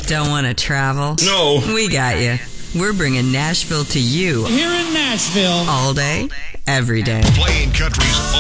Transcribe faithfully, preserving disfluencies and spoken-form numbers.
Don't want to travel? No. We got you. We're bringing Nashville to you. Here in Nashville. All day, every day. Playing country's